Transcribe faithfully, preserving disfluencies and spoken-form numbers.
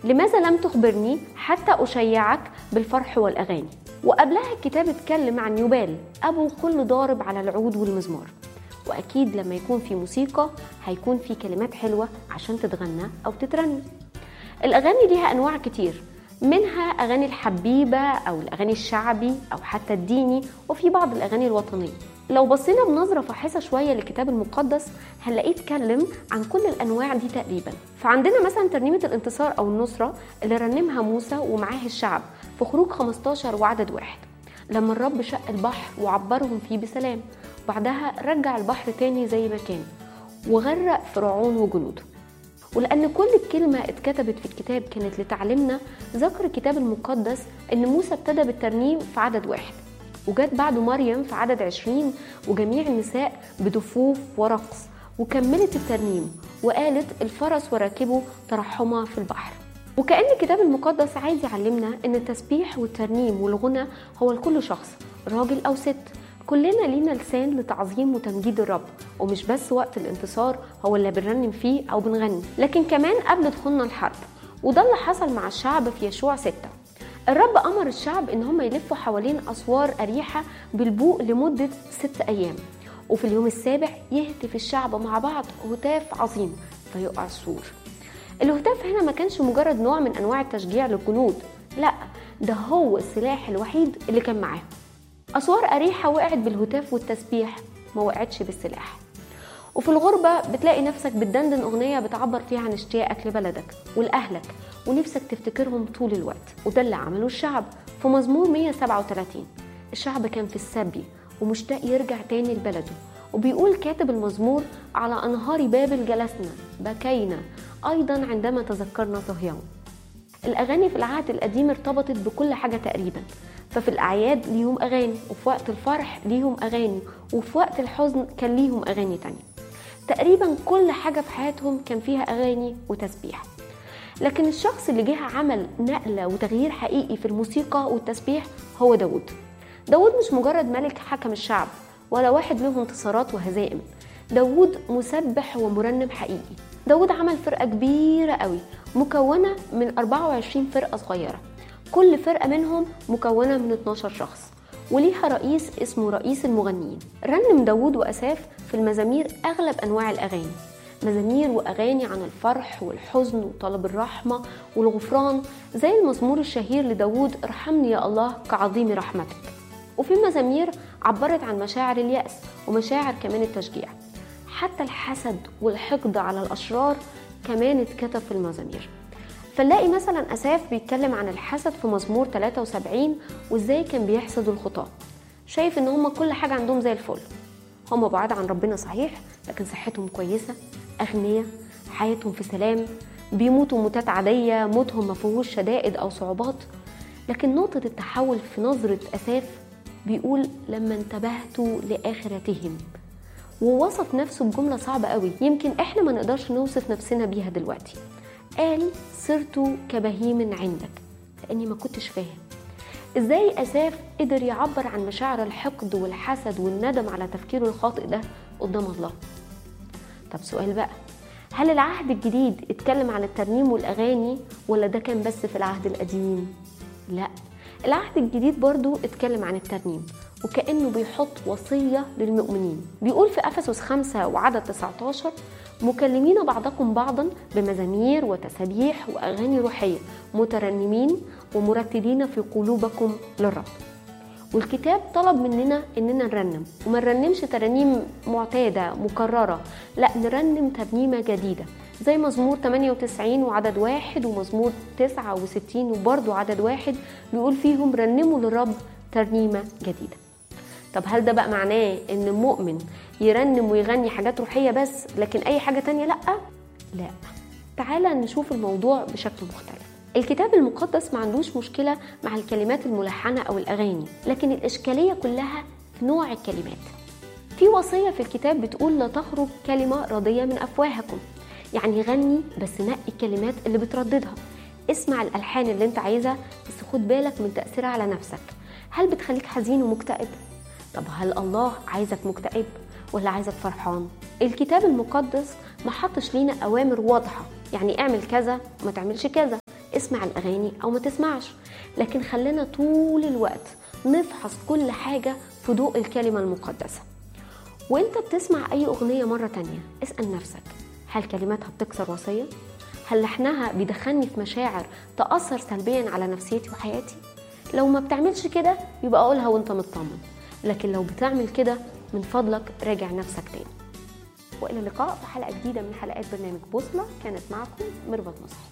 لماذا لم تخبرني حتى أشيعك بالفرح والأغاني؟ وقبلها الكتاب اتكلم عن يوبال أبو كل ضارب على العود والمزمار. وأكيد لما يكون في موسيقى هيكون في كلمات حلوة عشان تتغنى أو تترنم. الأغاني ليها أنواع كتير، منها أغاني الحبيبة أو الأغاني الشعبي أو حتى الديني، وفي بعض الأغاني الوطنية. لو بصينا بنظرة فاحصة شوية للكتاب المقدس هنلاقيه يتكلم عن كل الأنواع دي تقريبا. فعندنا مثلا ترنيمة الانتصار أو النصرة اللي رنمها موسى ومعاه الشعب في خروج خمستاشر وعدد واحد، لما الرب شق البحر وعبرهم فيه بسلام، وبعدها رجع البحر تاني زي ما كان وغرق فرعون وجنوده. ولأن كل كلمة اتكتبت في الكتاب كانت لتعلمنا، ذكر الكتاب المقدس أن موسى ابتدى بالترنيم في عدد واحد، وجات بعده مريم في عدد عشرين وجميع النساء بدفوف ورقص، وكملت الترنيم وقالت الفرس وراكبه ترحما في البحر. وكأن الكتاب المقدس عايز يعلمنا أن التسبيح والترنيم والغنى هو لكل شخص، راجل أو ست. كلنا لينا لسان لتعظيم وتمجيد الرب، ومش بس وقت الانتصار هو اللي بنرنم فيه أو بنغني، لكن كمان قبل دخولنا الحرب. وده اللي حصل مع الشعب في يشوع ستة. الرب أمر الشعب إن هم يلفوا حوالين أسوار أريحة بالبوق لمدة ست أيام، وفي اليوم السابع يهتف الشعب مع بعض هتاف عظيم فيقع السور. الهتاف هنا ما كانش مجرد نوع من أنواع التشجيع للجنود، لا، ده هو السلاح الوحيد اللي كان معاهم. أسوار أريحة وقعت بالهتاف والتسبيح، ما وقعتش بالسلاح. وفي الغربة بتلاقي نفسك بتدندن أغنية بتعبر فيها عن اشتياقك لبلدك ولأهلك ونفسك تفتكرهم طول الوقت. وده اللي عمله الشعب في مزمور مية وسبعة وثلاثين. الشعب كان في السبي ومشتاق يرجع تاني لبلده، وبيقول كاتب المزمور على أنهار بابل جلسنا بكينا أيضا عندما تذكرنا صهيون. الأغاني في العهد القديم ارتبطت بكل حاجة تقريبا، ففي الأعياد ليهم أغاني، وفي وقت الفرح ليهم أغاني، وفي وقت الحزن كان ليهم أغاني تانية. تقريبا كل حاجة في حياتهم كان فيها أغاني وتسبيح. لكن الشخص اللي جه عمل نقلة وتغيير حقيقي في الموسيقى والتسبيح هو داود. داود مش مجرد ملك حكم الشعب ولا واحد له انتصارات وهزائم، داود مسبح ومرنم حقيقي. داود عمل فرقة كبيرة قوي مكونة من أربعة وعشرين فرقة صغيرة، كل فرقة منهم مكونة من اتناشر شخص، وليها رئيس اسمه رئيس المغنيين. رنم داود وأساف في المزامير أغلب أنواع الأغاني، مزامير وأغاني عن الفرح والحزن وطلب الرحمة والغفران، زي المزمور الشهير لداود ارحمني يا الله كعظيم رحمتك. وفي مزامير عبرت عن مشاعر اليأس ومشاعر كمان التشجيع. حتى الحسد والحقد على الأشرار كمان اتكتب في المزامير. فنلاقي مثلا أساف بيتكلم عن الحسد في مزمور ثلاثة وسبعين، وازاي كان بيحسد الخطاة، شايف ان هم كل حاجة عندهم زي الفل، هم بعاد عن ربنا صحيح لكن صحتهم كويسة، أغنياء، حياتهم في سلام، بيموتوا موتات عادية، موتهم ما فيهوش شدائد أو صعوبات. لكن نقطة التحول في نظرة أساف بيقول لما انتبهتوا لآخرتهم، ووصف نفسه بجملة صعبة قوي يمكن احنا ما نقدرش نوصف نفسنا بيها دلوقتي. قال صرت كبهيم عندك، لأني ما كنتش فاهم ازاي أساف قدر يعبر عن مشاعر الحقد والحسد والندم على تفكيره الخاطئ ده قدام الله. طب سؤال بقى، هل العهد الجديد اتكلم عن الترنيم والأغاني ولا ده كان بس في العهد القديم؟ لا، العهد الجديد برضو اتكلم عن الترنيم، وكأنه بيحط وصية للمؤمنين. بيقول في أفسس خمسة وعدد تسعة عشر مكلمين بعضكم بعضا بمزامير وتسابيح وأغاني روحية مترنمين ومرتلين في قلوبكم للرب. والكتاب طلب مننا إننا نرنم، وما نرنمش ترانيم معتادة مكررة، لا، نرنم ترنيمة جديدة زي مزمور ثمانية وتسعين وعدد واحد ومزمور تسعة وستين وبرضو عدد واحد بيقول فيهم رنموا للرب ترنيمة جديدة. طب هل ده بقى معناه ان المؤمن يرنم ويغني حاجات روحية بس لكن اي حاجة تانية لا؟ لا، تعالى نشوف الموضوع بشكل مختلف. الكتاب المقدس ما عندوش مشكلة مع الكلمات الملحنة او الاغاني، لكن الاشكالية كلها في نوع الكلمات. في وصية في الكتاب بتقول لا تخرج كلمة راضية من افواهكم، يعني غني بس نقي الكلمات اللي بترددها، اسمع الالحان اللي انت عايزها بس خد بالك من تأثيرها على نفسك. هل بتخليك حزين ومكتئب؟ طب هل الله عايزك مكتئب ولا عايزك فرحان؟ الكتاب المقدس ما حطش لينا اوامر واضحه، يعني اعمل كذا وما تعملش كذا، اسمع الأغاني أو ما تسمعش، لكن خلينا طول الوقت نفحص كل حاجة في ضوء الكلمة المقدسة. وانت بتسمع أي أغنية مرة تانية اسأل نفسك، هل كلماتها بتكسر وصية؟ هل لحنها بيدخلني في مشاعر تأثر سلبيا على نفسيتي وحياتي؟ لو ما بتعملش كده يبقى قولها وانت مطمن، لكن لو بتعمل كده من فضلك راجع نفسك تاني. وإلى اللقاء في حلقة جديدة من حلقات برنامج بوصلة. كانت معكم ميرفت نصر.